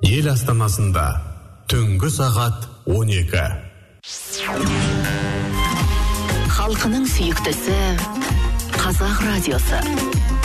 Ел астанасында түнгі сағат 12. Халқының сүйіктісі Қазақ радиосы.